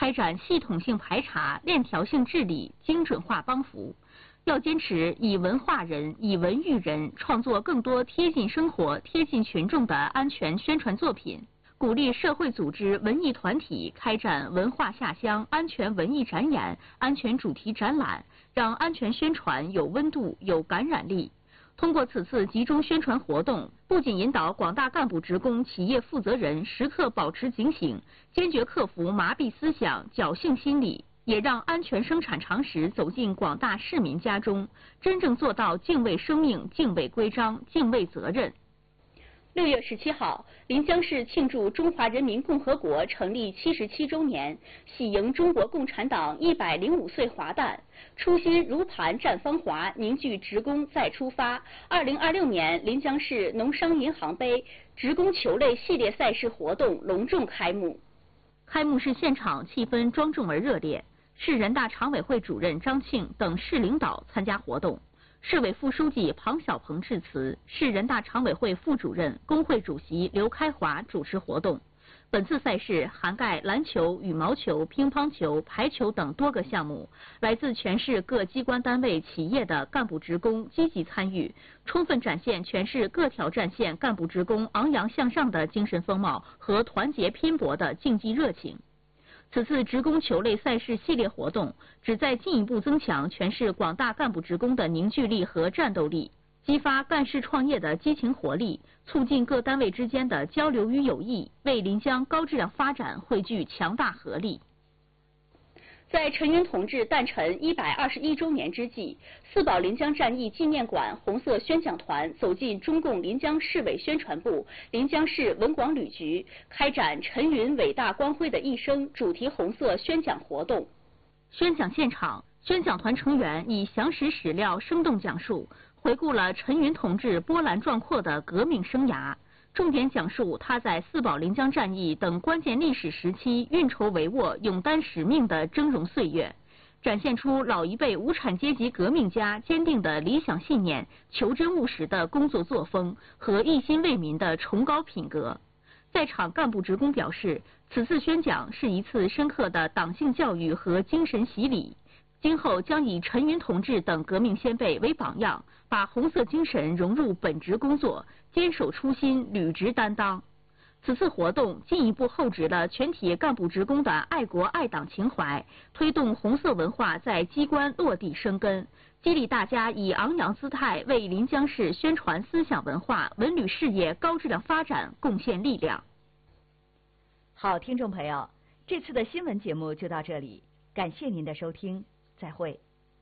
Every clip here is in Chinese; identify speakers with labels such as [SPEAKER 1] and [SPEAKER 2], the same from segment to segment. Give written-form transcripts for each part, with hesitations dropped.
[SPEAKER 1] 开展系统性排查、链条性治理、精准化帮扶。要坚持以文化人、以文育人，创作更多贴近生活、贴近群众的安全宣传作品。鼓励社会组织、文艺团体开展文化下乡安全文艺展演、安全主题展览，让安全宣传有温度、有感染力。通过此次集中宣传活动，不仅引导广大干部职工、企业负责人时刻保持警醒，坚决克服麻痹思想、侥幸心理，也让安全生产常识走进广大市民家中，真正做到敬畏生命、敬畏规章、敬畏责任。6月17号，临江市庆祝中华人民共和国成立77周年，喜迎中国共产党105岁华诞。初心如磐绽芳华，凝聚职工再出发。2026年临江市农商银行杯职工球类系列赛事活动隆重开幕。开幕式现场气氛庄重而热烈，市人大常委会主任张庆等市领导参加活动。市委副书记庞小鹏致辞，市人大常委会副主任、工会主席刘开华主持活动。本次赛事涵盖篮球、羽毛球、乒乓球、排球等多个项目，来自全市各机关单位、企业的干部职工积极参与，充分展现全市各挑战线干部职工昂扬向上的精神风貌和团结拼搏的竞技热情。此次职工球类赛事系列活动，旨在进一步增强全市广大干部职工的凝聚力和战斗力，激发干事创业的激情活力，促进各单位之间的交流与友谊，为临江高质量发展汇聚强大合力。在陈云同志诞辰121周年之际，四保临江战役纪念馆红色宣讲团走进中共临江市委宣传部、临江市文广旅局，开展陈云伟大光辉的一生主题红色宣讲活动。宣讲现场，宣讲团成员以详实史料生动讲述，回顾了陈云同志波澜壮阔的革命生涯，重点讲述他在四保临江战役等关键历史时期运筹帷幄、勇担使命的峥嵘岁月，展现出老一辈无产阶级革命家坚定的理想信念、求真务实的工作作风和一心为民的崇高品格。在场干部职工表示，此次宣讲是一次深刻的党性教育和精神洗礼，今后将以陈云同志等革命先辈为榜样，把红色精神融入本职工作，坚守初心，履职担当。此次活动进一步厚植了全体干部职工的爱国爱党情怀，推动红色文化在机关落地生根，激励大家以昂扬姿态为临江市宣传思想文化、文旅事业高质量发展贡献力量。
[SPEAKER 2] 好，听众朋友，这次的新闻节目就到这里，感谢您的收听，再会。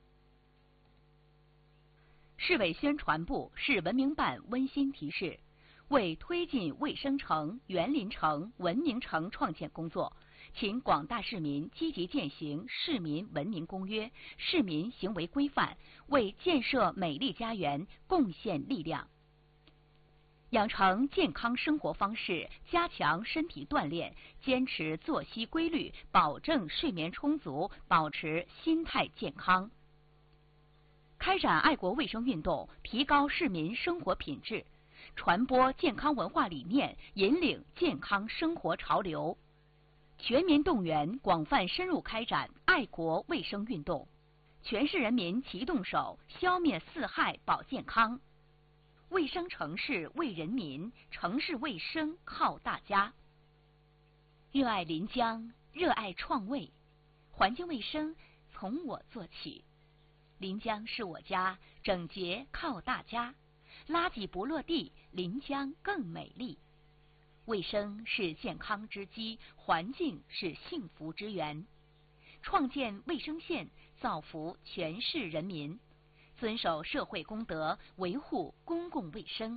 [SPEAKER 3] 市委宣传部、市文明办温馨提示：为推进卫生城、园林城、文明城创建工作，请广大市民积极践行《市民文明公约》、市民行为规范，为建设美丽家园贡献力量。养成健康生活方式，加强身体锻炼，坚持作息规律，保证睡眠充足，保持心态健康。开展爱国卫生运动，提高市民生活品质，传播健康文化理念，引领健康生活潮流。全民动员，广泛深入开展爱国卫生运动，全市人民齐动手，消灭四害保健康。卫生城市为人民，城市卫生靠大家。热爱临江，热爱创卫，环境卫生从我做起。临江是我家，整洁靠大家。垃圾不落地，临江更美丽。卫生是健康之基，环境是幸福之源。创建卫生县，造福全市人民。遵守社会公德，维护公共卫生。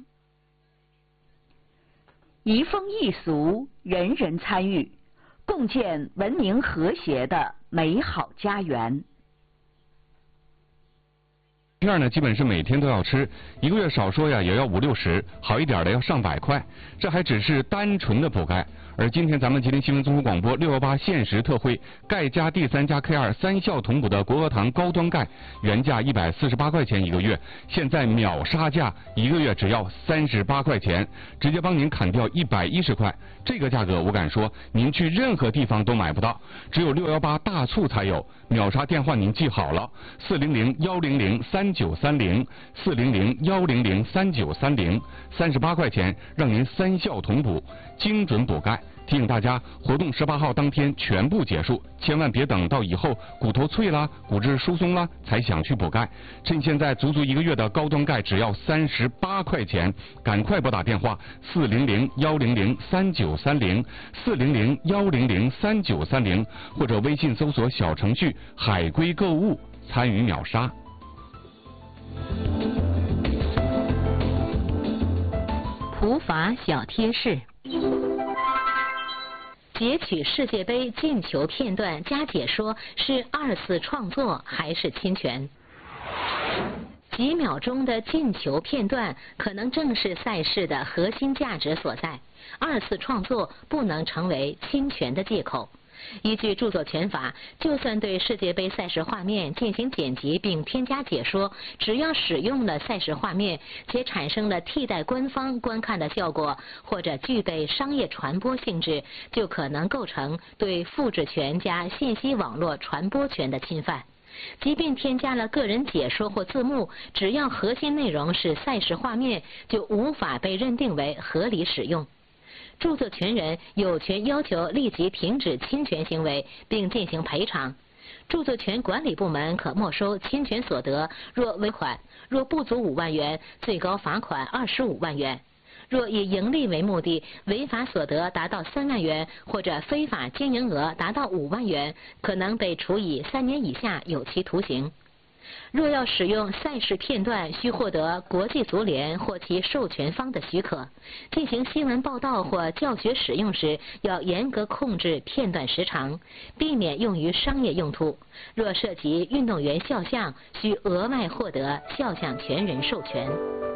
[SPEAKER 2] 移风易俗，人人参与，共建文明和谐的美好家园。
[SPEAKER 4] 片呢，基本是每天都要吃，1个月少说呀也要50-60，好一点的要上100块。这还只是单纯的补钙， 而今天咱们吉林新闻综合广播618限时特惠，钙加 D3加 K2 3效同补的国额堂高端钙，原价148块钱1个月，现在秒杀价，1个月只要38块钱，直接帮您砍掉110块。这个价格我敢说，您去任何地方都买不到，只有618大促才有。秒杀电话您记好了，400-100-3930，400-100-3930， 38块钱让您3效同补，精准补钙。提醒大家，活动18号当天全部结束，千万别等到以后骨头脆啦、骨质疏松啦才想去补钙。趁现在足足1个月的高端钙只要38块钱，赶快拨打电话400-100-3930，400-100-3930，或者微信搜索小程序海龟购物参与秒杀。
[SPEAKER 5] 普法小贴士。截取世界杯进球片段加解说是2次创作还是侵权？几秒钟的进球片段可能正是赛事的核心价值所在，2次创作不能成为侵权的借口。依据著作权法，就算对世界杯赛事画面进行剪辑并添加解说，只要使用了赛事画面且产生了替代官方观看的效果，或者具备商业传播性质，就可能构成对复制权加信息网络传播权的侵犯。即便添加了个人解说或字幕，只要核心内容是赛事画面，就无法被认定为合理使用。著作权人有权要求立即停止侵权行为，并进行赔偿。著作权管理部门可没收侵权所得，若尾款，若不足5万元，最高罚款25万元。若以盈利为目的，违法所得达到3万元，或者非法经营额达到5万元，可能被处以3年以下有期徒刑。若要使用赛事片段，需获得国际足联或其授权方的许可。进行新闻报道或教学使用时，要严格控制片段时长，避免用于商业用途。若涉及运动员肖像，需额外获得肖像权人授权。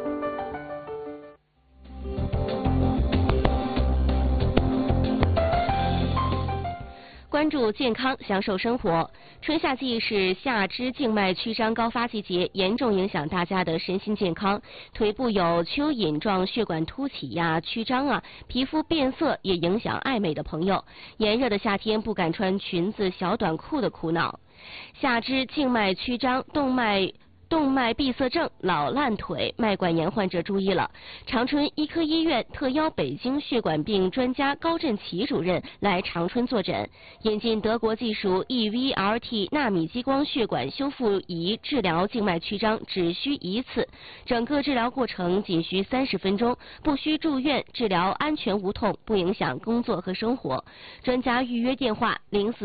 [SPEAKER 6] 关注健康，享受生活。春夏季是下肢静脉曲张高发季节，严重影响大家的身心健康。腿部有蚯蚓状血管凸起呀、曲张啊，皮肤变色也影响爱美的朋友。炎热的夏天不敢穿裙子、小短裤的苦恼。下肢静脉曲张、动脉闭塞症、老烂腿、脉管炎患者注意了！长春医科医院特邀北京血管病专家高振奇主任来长春坐诊，引进德国技术 EVLT 纳米激光血管修复仪治疗静脉曲张，只需1次，整个治疗过程仅需30分钟，不需住院，治疗安全无痛，不影响工作和生活。专家预约电话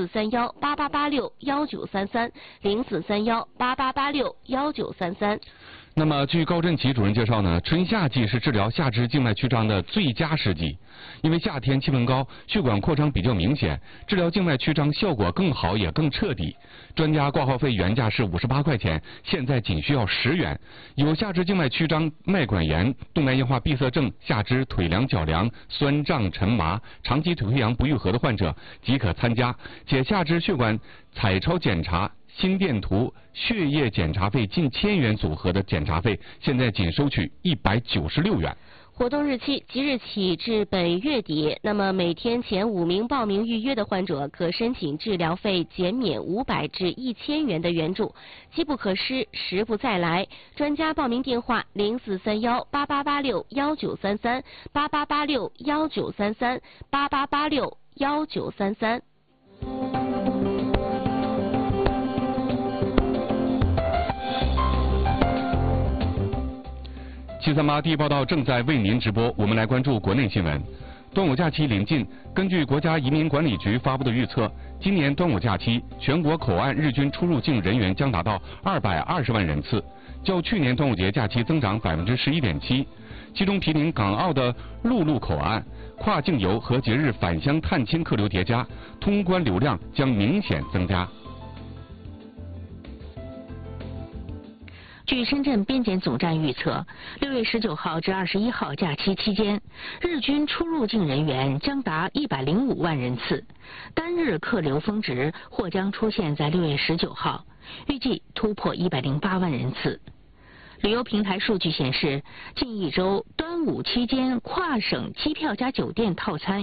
[SPEAKER 6] ：043188861933，043188861933。
[SPEAKER 4] 那么，据高振奇主任介绍呢，春夏季是治疗下肢静脉曲张的最佳时机，因为夏天气温高，血管扩张比较明显，治疗静脉曲张效果更好也更彻底。专家挂号费原价是58块钱，现在仅需要10元。有下肢静脉曲张、脉管炎、动脉硬化闭塞症、下肢腿凉、脚凉、酸胀沉麻、长期腿溃疡不愈合的患者即可参加，且下肢血管彩超检查、心电图、血液检查费近1000元组合的检查费，现在仅收取196元。
[SPEAKER 6] 活动日期即日起至本月底，那么每天前5名报名预约的患者可申请治疗费减免500至1000元的援助，机不可失，时不再来。专家报名电话：043188861933，88861933，88861933。
[SPEAKER 4] 738第一报道正在为您直播，我们来关注国内新闻。端午假期临近，根据国家移民管理局发布的预测，今年端午假期全国口岸日均出入境人员将达到220万人次，较去年端午节假期增长11.7%。其中，毗邻港澳的陆路口岸跨境游和节日返乡探亲客流叠加，通关流量将明显增加。
[SPEAKER 5] 据深圳边检总站预测，6月19号至21号假期期间，日均出入境人员将达105万人次，单日客流峰值或将出现在6月19号，预计突破108万人次。旅游平台数据显示，近一周端午期间跨省机票加酒店套餐